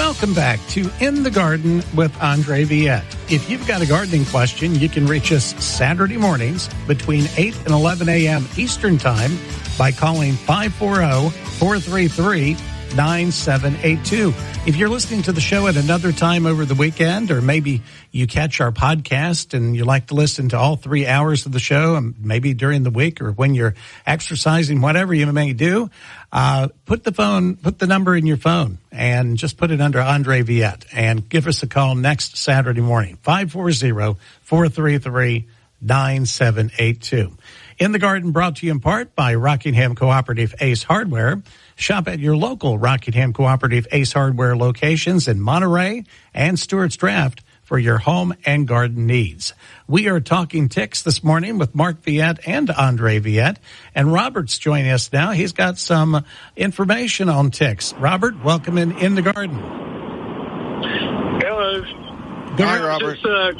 Welcome back to In the Garden with Andre Viette. If you've got a gardening question, you can reach us Saturday mornings between 8 and 11 a.m. Eastern Time by calling 540-433-9782. If you're listening to the show at another time over the weekend, or maybe you catch our podcast and you like to listen to all 3 hours of the show, and maybe during the week or when you're exercising, whatever you may do, put the number in your phone and just put it under Andre Viette and give us a call next Saturday morning, 540-433-9782. In the Garden brought to you in part by Rockingham Cooperative Ace Hardware. Shop at your local Rockingham Cooperative Ace Hardware locations in Monterey and Stewart's Draft for your home and garden needs. We are talking ticks this morning with Mark Viette and Andre Viette, and Robert's joining us now. He's got some information on ticks. Robert, welcome in the Garden. Hello. Hi, Robert.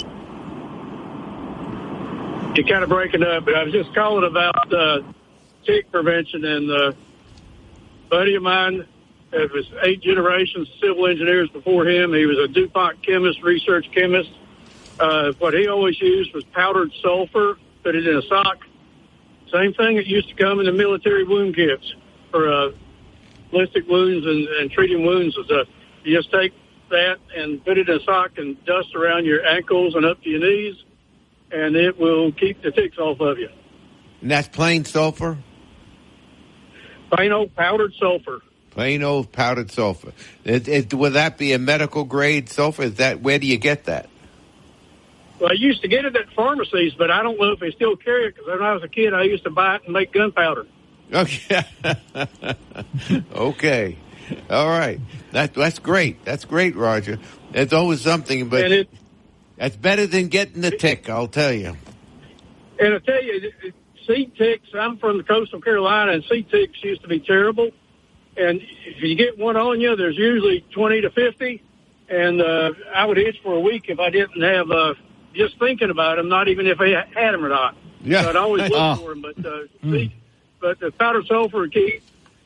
You're kind of breaking up, but I was just calling about tick prevention, and a buddy of mine, it was 8 generations of civil engineers before him. He was a DuPont chemist, research chemist. What he always used was powdered sulfur, put it in a sock. Same thing that used to come in the military wound kits for ballistic wounds and treating wounds. You just take that and put it in a sock and dust around your ankles and up to your knees, and it will keep the ticks off of you. And that's plain sulfur? Plain old powdered sulfur. Plain old powdered sulfur. Would that be a medical grade sulfur? Where do you get that? Well, I used to get it at pharmacies, but I don't know if they still carry it, because when I was a kid, I used to buy it and make gunpowder. Okay. Okay. All right. That's great. That's great, Roger. It's always something, but that's better than getting the tick, I'll tell you. And I tell you, seed ticks, I'm from the coastal Carolina, and seed ticks used to be terrible. And if you get one on you, there's usually 20 to 50. And I would itch for a week if I didn't have, just thinking about them, not even if I had them or not. Yeah. So I'd always look for them. But the powdered sulfur key.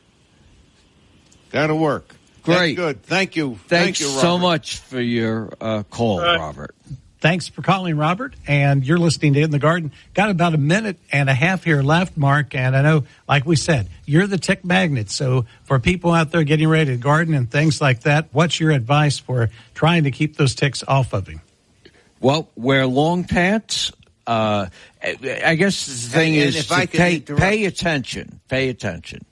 That'll work. Great. That's good. Thank you. Thanks Thank you, so much for your call, Robert. Thanks for calling, Robert. And you're listening to In the Garden. Got about a minute and a half here left, Mark. And I know, like we said, you're the tick magnet. So for people out there getting ready to garden and things like that, what's your advice for trying to keep those ticks off of him? Well, wear long pants. I guess the thing is to pay attention. Pay attention.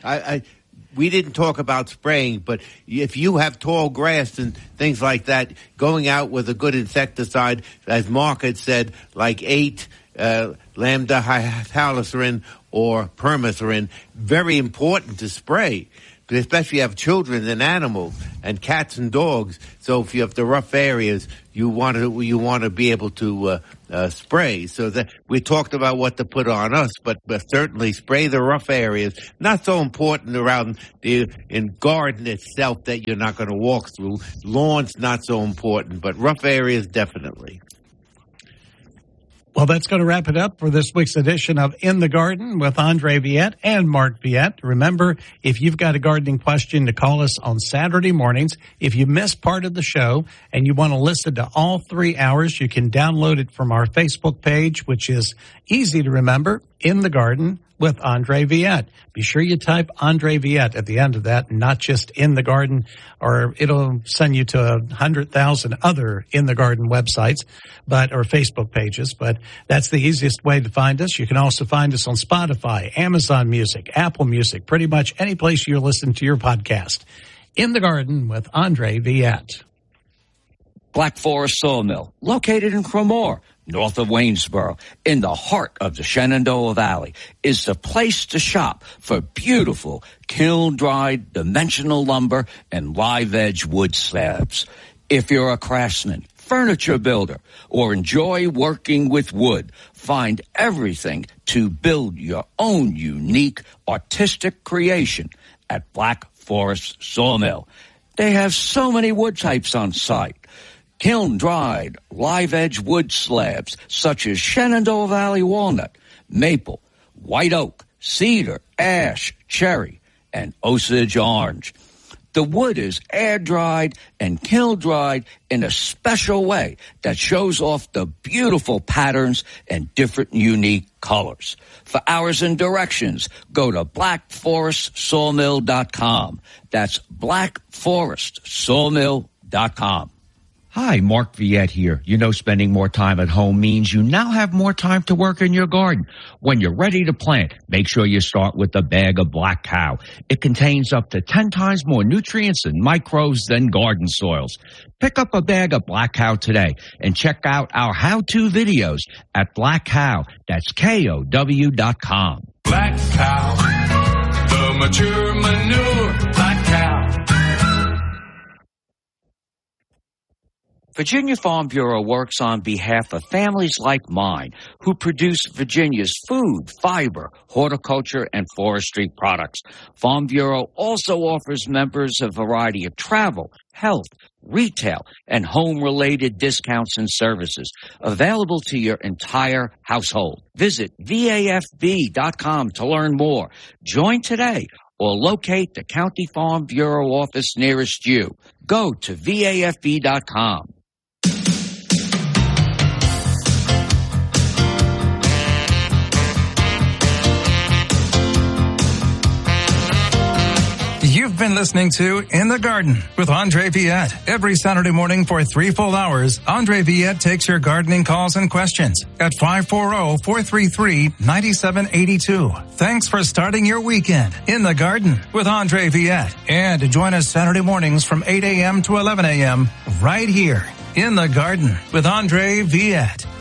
We didn't talk about spraying, but if you have tall grass and things like that, going out with a good insecticide, as Mark had said, like 8 lambda halocerin or permethrin, very important to spray. Especially if you have children and animals and cats and dogs. So if you have the rough areas, you want to be able to spray. So that we talked about what to put on us, but certainly spray the rough areas. Not so important around in garden itself that you're not going to walk through. Lawns not so important, but rough areas definitely. Well, that's going to wrap it up for this week's edition of In the Garden with Andre Viette and Mark Viette. Remember, if you've got a gardening question, to call us on Saturday mornings. If you miss part of the show and you want to listen to all 3 hours, you can download it from our Facebook page, which is easy to remember, In the Garden with Andre Viette. Be sure you type Andre Viette at the end of that, not just In the Garden, or it'll send you to 100,000 other In the Garden websites, or Facebook pages. But that's the easiest way to find us. You can also find us on Spotify, Amazon Music, Apple Music, pretty much any place you listen to your podcast. In the Garden with Andre Viette. Black Forest Sawmill, located in Cremore, north of Waynesboro, in the heart of the Shenandoah Valley, is the place to shop for beautiful kiln-dried dimensional lumber and live-edge wood slabs. If you're a craftsman, furniture builder, or enjoy working with wood, find everything to build your own unique artistic creation at Black Forest Sawmill. They have so many wood types on site. Kiln-dried, live-edge wood slabs such as Shenandoah Valley walnut, maple, white oak, cedar, ash, cherry, and Osage orange. The wood is air-dried and kiln-dried in a special way that shows off the beautiful patterns and different unique colors. For hours and directions, go to blackforestsawmill.com. That's blackforestsawmill.com. Hi, Mark Viette here. You know, spending more time at home means you now have more time to work in your garden. When you're ready to plant, make sure you start with a bag of Black Cow. It contains up to 10 times more nutrients and microbes than garden soils. Pick up a bag of Black Cow today and check out our how-to videos at Black Cow. That's KOW.com. Black Cow, the mature manure, Black Cow. Virginia Farm Bureau works on behalf of families like mine who produce Virginia's food, fiber, horticulture, and forestry products. Farm Bureau also offers members a variety of travel, health, retail, and home-related discounts and services available to your entire household. Visit VAFB.com to learn more. Join today or locate the County Farm Bureau office nearest you. Go to VAFB.com. You've been listening to In the Garden with Andre Viette. Every Saturday morning for 3 full hours, Andre Viette takes your gardening calls and questions at 540-433-9782. Thanks for starting your weekend in the garden with Andre Viette. And join us Saturday mornings from 8 a.m. to 11 a.m. right here in the garden with Andre Viette.